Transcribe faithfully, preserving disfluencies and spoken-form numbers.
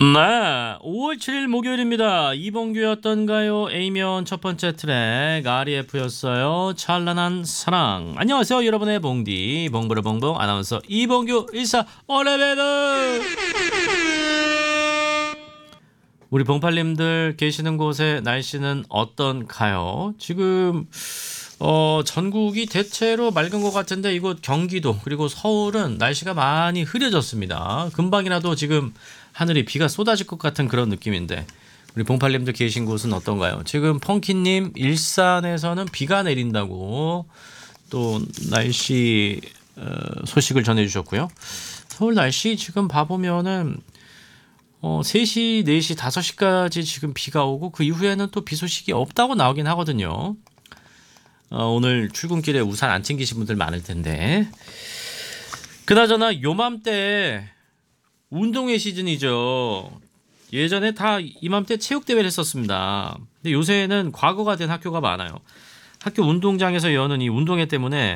네, 오월 칠일 목요일입니다. 이봉규였던가요? A면 첫 번째 트랙 알이에프였어요. 찬란한 사랑. 안녕하세요, 여러분의 봉디 봉브르봉봉 아나운서 이봉규 일사 올레베드. 우리 봉팔님들 계시는 곳에 날씨는 어떤가요? 지금 어, 전국이 대체로 맑은 것 같은데 이곳 경기도 그리고 서울은 날씨가 많이 흐려졌습니다. 금방이라도 지금 하늘이 비가 쏟아질 것 같은 그런 느낌인데 우리 봉팔님들 계신 곳은 어떤가요? 지금 펑키님 일산에서는 비가 내린다고 또 날씨 어, 소식을 전해주셨고요. 서울 날씨 지금 봐보면은 어, 세 시, 네 시, 다섯 시까지 지금 비가 오고 그 이후에는 또 비 소식이 없다고 나오긴 하거든요. 어, 오늘 출근길에 우산 안 챙기신 분들 많을 텐데 그나저나 요맘때 운동회 시즌이죠. 예전에 다 이맘때 체육대회를 했었습니다. 근데 요새는 과거가 된 학교가 많아요. 학교 운동장에서 여는 이 운동회 때문에